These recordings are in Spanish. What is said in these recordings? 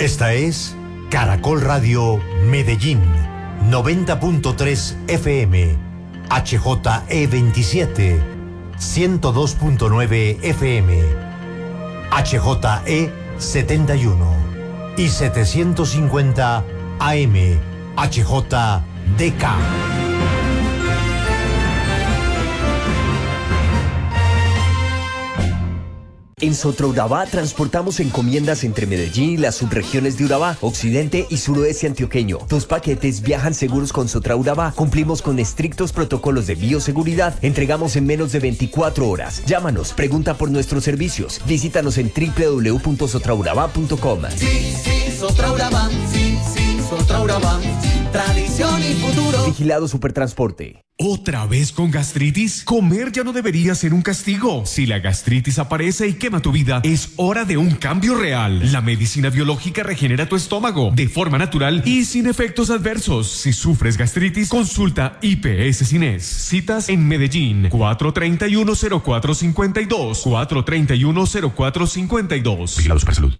Esta es Caracol Radio Medellín, 90.3 FM, HJE27, 102.9 FM, HJE71 y 750 AM, HJDK. En Sotraurabá transportamos encomiendas entre Medellín y las subregiones de Urabá, occidente y suroeste antioqueño. Tus paquetes viajan seguros con Sotraurabá. Cumplimos con estrictos protocolos de bioseguridad. Entregamos en menos de 24 horas. Llámanos, pregunta por nuestros servicios. Visítanos en www.sotraurabá.com. Sí, Sotraurabá. Sí, Sotraurabá. Tradición y futuro. Vigilado Supertransporte. ¿Otra vez con gastritis? Comer ya no debería ser un castigo. Si la gastritis aparece y quema tu vida, es hora de un cambio real. La medicina biológica regenera tu estómago de forma natural y sin efectos adversos. Si sufres gastritis, consulta IPS Cines. Citas en Medellín, 431-0452, 431-0452. Vigilado Supersalud.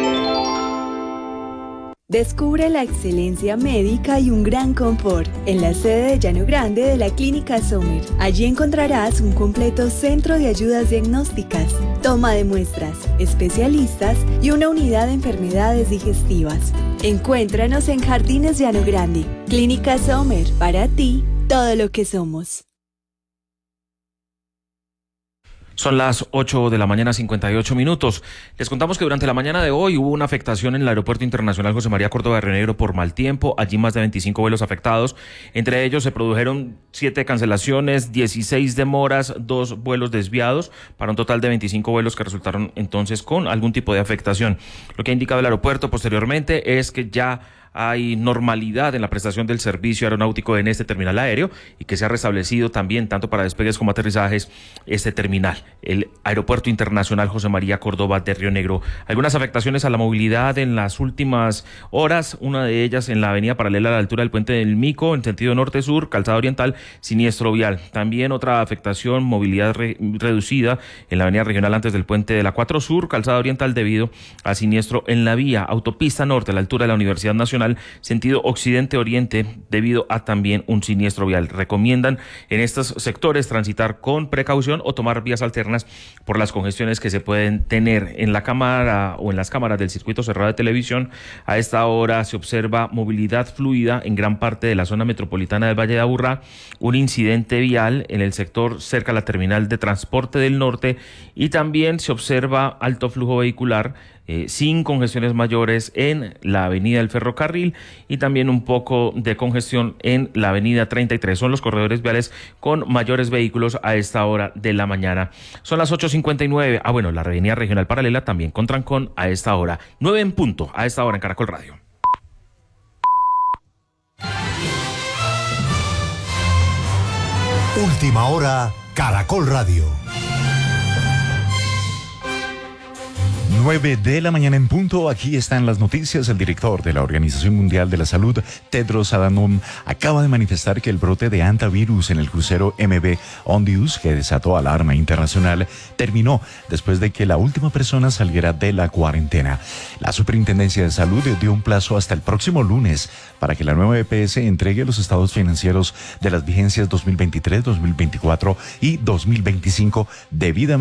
Descubre la excelencia médica y un gran confort en la sede de Llano Grande de la Clínica Sommer. Allí encontrarás un completo centro de ayudas diagnósticas, toma de muestras, especialistas y una unidad de enfermedades digestivas. Encuéntranos en Jardines Llano Grande. Clínica Sommer, para ti, todo lo que somos. Son las 8 de la mañana, 58 minutos. Les contamos que durante la mañana de hoy hubo una afectación en el Aeropuerto Internacional José María Córdoba de Río Negro por mal tiempo. Allí más de 25 vuelos afectados. Entre ellos se produjeron 7 cancelaciones, 16 demoras, 2 vuelos desviados, para un total de 25 vuelos que resultaron entonces con algún tipo de afectación. Lo que ha indicado el aeropuerto posteriormente es que ya hay normalidad en la prestación del servicio aeronáutico en este terminal aéreo y que se ha restablecido también, tanto para despegues como aterrizajes, este terminal, el Aeropuerto Internacional José María Córdoba de Río Negro. Algunas afectaciones a la movilidad en las últimas horas, una de ellas en la avenida paralela a la altura del Puente del Mico, en sentido norte-sur, calzada oriental, siniestro vial. También otra afectación, movilidad reducida en la avenida regional antes del Puente de la 4 Sur, calzada oriental, debido a siniestro en la vía autopista norte a la altura de la Universidad Nacional, sentido occidente-oriente, debido a también un siniestro vial. Recomiendan en estos sectores transitar con precaución o tomar vías alternas por las congestiones que se pueden tener. En la cámara o en las cámaras del circuito cerrado de televisión, a esta hora se observa movilidad fluida en gran parte de la zona metropolitana del Valle de Aburrá, un incidente vial en el sector cerca a la terminal de transporte del norte, y también se observa alto flujo vehicular sin congestiones mayores en la avenida del Ferrocarril, y también un poco de congestión en la avenida 33. Son los corredores viales con mayores vehículos a esta hora de la mañana. Son las 8:59. La avenida regional paralela también con trancón a esta hora. 9 en punto a esta hora en Caracol Radio. Última hora, Caracol Radio. 9 de la mañana en punto. Aquí están las noticias. El director de la Organización Mundial de la Salud, Tedros Adhanom, acaba de manifestar que el brote de hantavirus en el crucero MV Ondius, que desató alarma internacional, terminó después de que la última persona saliera de la cuarentena. La Superintendencia de Salud dio un plazo hasta el próximo lunes para que la nueva EPS entregue los estados financieros de las vigencias 2023, 2024 y 2025 debidamente